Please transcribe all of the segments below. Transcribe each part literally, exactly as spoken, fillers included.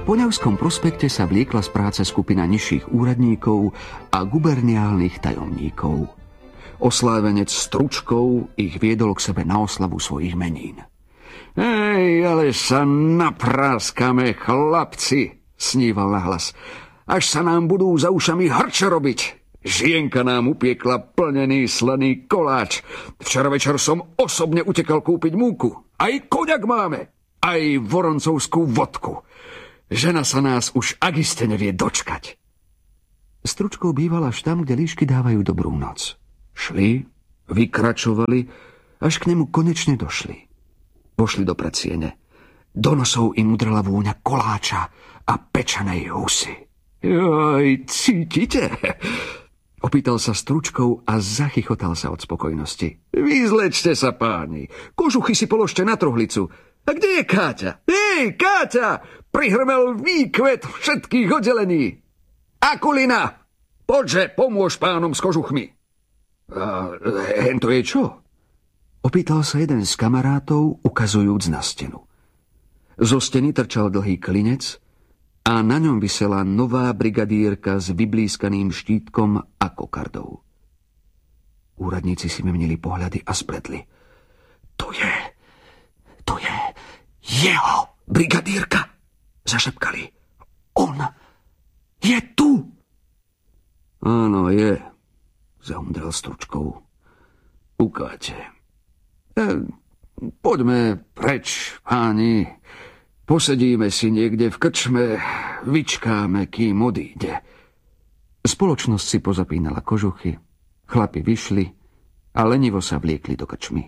Po Ňavskom prospekte sa vliekla z práce skupina nižších úradníkov a guberniálnych tajomníkov. Oslávenec Stručkov ich viedol k sebe na oslavu svojich menín. Hej, ale sa napráskame, chlapci, sníval nahlas. Až sa nám budú za ušami hrče robiť. Žienka nám upiekla plnený slaný koláč. Včera večer som osobne utekal kúpiť múku. Aj koňak máme, aj voroncovskú vodku. Žena sa nás už agiste nevie dočkať. Stručkou bývala až tam, kde líšky dávajú dobrú noc. Šli, vykračovali, až k nemu konečne došli. Vošli do predsiene. Do nosov im udrela vôňa koláča a pečenej husy. Joj, cítite? Opýtal sa Stručkou a zachychotal sa od spokojnosti. Vyzlečte sa, páni. Kožuchy si položte na truhlicu. A kde je Káťa? Hej, Káťa! Prihrmel výkvet všetkých oddelení. Akulina, poďže, pomôž pánom s kožuchmi. A hen to je čo? Opýtal sa jeden z kamarátov, ukazujúc na stenu. Zo steny trčal dlhý klinec a na ňom visela nová brigadírka s vyblískaným štítkom a kokardou. Úradníci si menili pohľady a spletli. To je, to je jeho brigadírka, zašepkali. On je tu. Áno, je, zahumdrel Stručkou. Ukáte. E, poďme preč, páni. Posedíme si niekde v krčme, vyčkáme, kým odíde. Spoločnosť si pozapínala kožuchy, chlapi vyšli a lenivo sa vliekli do krčmy.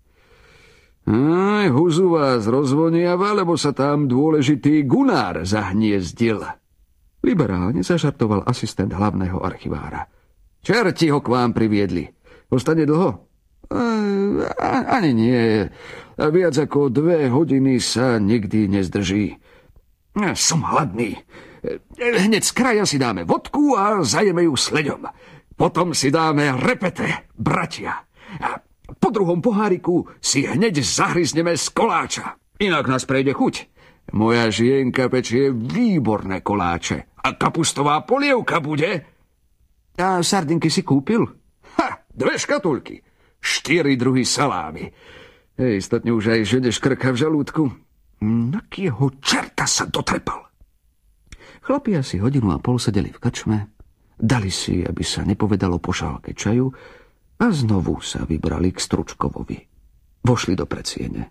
Aj, huzu vás rozvoniava, lebo sa tam dôležitý Gunár zahniezdil. Liberálne zažartoval asistent hlavného archivára. Čerti ho k vám priviedli. Ostane dlho? E, ani nie. Viac ako dve hodiny sa nikdy nezdrží. Som hladný. Hneď z kraja si dáme vodku a zajeme ju sleďom. Potom si dáme repete, bratia. A po druhom poháriku si hneď zahryzneme z koláča. Inak nás prejde chuť. Moja žienka pečie výborné koláče. A kapustová polievka bude. A sardinky si kúpil? Ha, dve škatulky. Štyri druhy salámy. Hej, statne už aj žene škrka v žalúdku. Nakého čerta sa dotrepal. Chlapi asi hodinu a pol sedeli v krčme, dali si, aby sa nepovedalo po šálke čaju a znovu sa vybrali k Stručkovovi. Vošli do predsiene.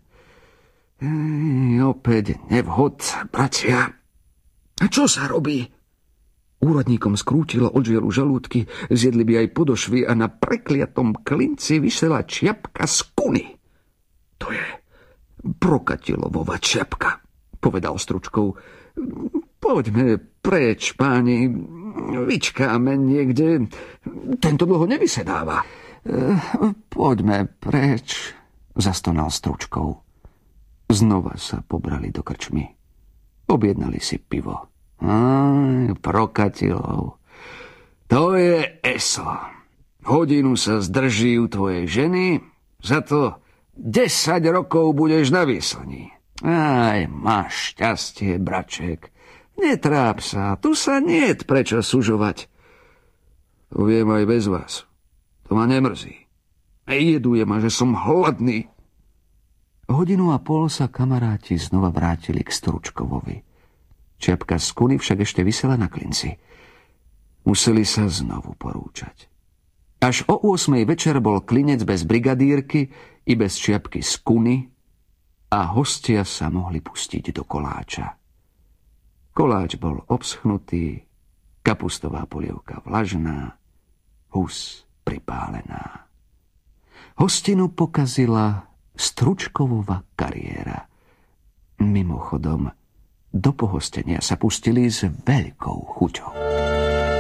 Ej, opäť nevhod, bratia. A čo sa robí? Úradníkom skrútilo od žiaru žalúdky, zjedli by aj podošvy a na prekliatom klinci visela čiapka z kuny. To je Prokatilovova čiapka, povedal Stručkou. Poďme preč, páni, vyčkáme niekde. Tento dlho nevysedáva. E, poďme preč, zastonal Stručkou. Znova sa pobrali do krčmy. Objednali si pivo. Aj, Prokatilov. To je eso. Hodinu sa zdrží u tvojej ženy, za to desať rokov budeš na výslni. Aj, máš šťastie, braček. Netráp sa, tu sa niet prečo sužovať. To viem aj bez vás. To ma nemrzí. Jeduje ma, že som hladný. Hodinu a pol sa kamaráti znova vrátili k Stručkovovi. Čiapka z kuny však ešte visela na klinci. Museli sa znovu porúčať. Až o ôsmej večer bol klinec bez brigadírky i bez čiapky z kuny a hostia sa mohli pustiť do koláča. Koláč bol obschnutý, kapustová polievka vlažná, hus pripálená. Hostinu pokazila Stručkovova kariéra. Mimochodom, do pohostenia sa pustili s veľkou chuťou.